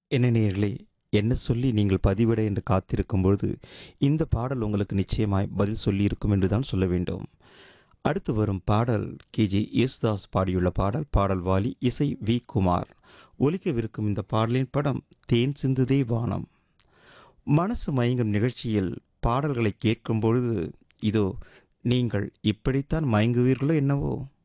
என்ன நேயர்களே, என்ன சொல்லி நீங்கள் பதிவிட என்று காத்திருக்கும் பொழுது, இந்த பாடல் உங்களுக்கு நிச்சயமாய் பதில் சொல்லியிருக்கும் என்று தான் சொல்ல வேண்டும். அடுத்து வரும் பாடல் கே.ஜே. யேசுதாஸ் பாடியுள்ள பாடல். பாடல் வாலி, இசை வி. குமார். ஒலிக்கவிருக்கும் இந்த பாடலின் படம் தேன் சிந்துதே வானம். மனசு மயங்கும் நிகழ்ச்சியில் பாடல்களை கேட்கும் பொழுது, இதோ நீங்கள் இப்படித்தான் மயங்குவீர்களோ என்னவோ?